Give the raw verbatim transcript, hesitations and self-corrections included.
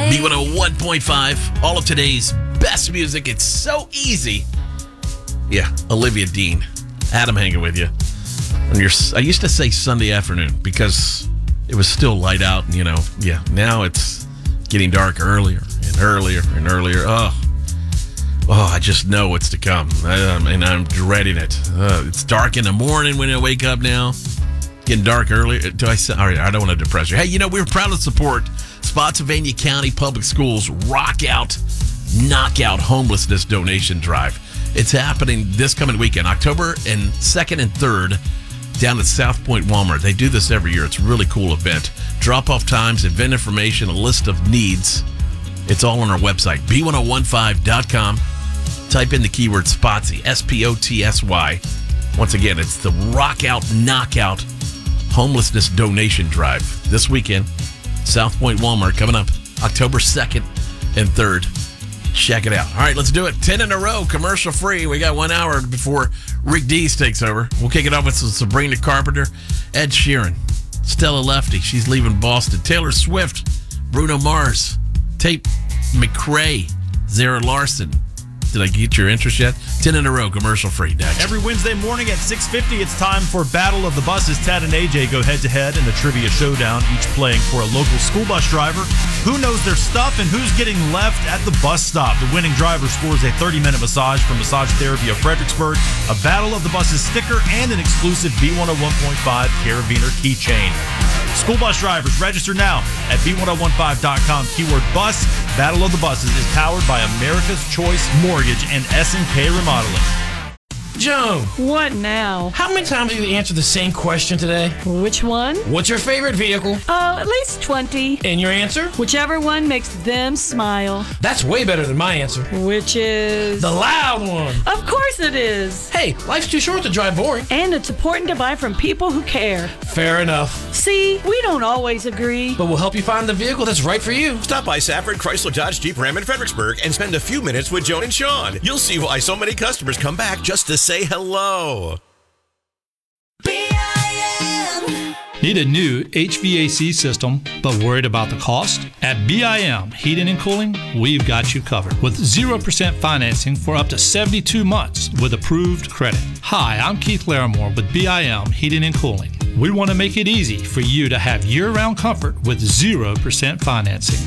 B one oh one point five, all of today's best music. It's so easy. Yeah, Olivia Dean. Adam hanging with you. On your, I used to say Sunday afternoon because it was still light out. And, you know, yeah, now it's getting dark earlier and earlier and earlier. Oh, oh, I just know what's to come. I, I mean, I'm dreading it. Uh, it's dark in the morning when I wake up now. Getting dark earlier. Do I say? All right, I don't want to depress you. Hey, you know, we're proud to support Spotsylvania County Public Schools Rock Out, Knockout Homelessness Donation Drive. It's happening this coming weekend, October and second and third, down at South Point Walmart. They do this every year. It's a really cool event. Drop-off times, event information, a list of needs. It's all on our website, B ten fifteen dot com. Type in the keyword Spotsy, S P O T S Y. Once again, it's the Rock Out, Knockout Homelessness Donation Drive. This weekend, South Point Walmart coming up October second and third. Check it out. All right, let's do it. ten in a row, commercial free. We got one hour before Rick Dees takes over. We'll kick it off with some Sabrina Carpenter, Ed Sheeran, Stella Lefty. She's leaving Boston. Taylor Swift, Bruno Mars, Tate McRae, Zara Larson. Did I get your interest yet? ten in a row, commercial free. Next. Every Wednesday morning at six fifty, it's time for Battle of the Buses. Tad and A J go head-to-head in the Trivia Showdown, each playing for a local school bus driver. Who knows their stuff and who's getting left at the bus stop? The winning driver scores a thirty-minute massage from Massage Therapy of Fredericksburg, a Battle of the Buses sticker, and an exclusive B one oh one point five Carabiner keychain. School bus drivers, register now at B ten fifteen dot com. Keyword bus. Battle of the Buses is powered by America's Choice Mortgage and S and K Remodeling. Joan. What now? How many times have you answered the same question today? Which one? What's your favorite vehicle? Oh, at least twenty. And your answer? Whichever one makes them smile. That's way better than my answer. Which is... the loud one. Of course it is. Hey, life's too short to drive boring. And it's important to buy from people who care. Fair enough. See, we don't always agree. But we'll help you find the vehicle that's right for you. Stop by Safford Chrysler Dodge Jeep Ram in Fredericksburg and spend a few minutes with Joan and Sean. You'll see why so many customers come back just to say hello. B I M. Need a new H V A C system, but worried about the cost? At B I M Heating and Cooling, we've got you covered with zero percent financing for up to seventy-two months with approved credit. Hi, I'm Keith Larimore with B I M Heating and Cooling. We want to make it easy for you to have year-round comfort with zero percent financing.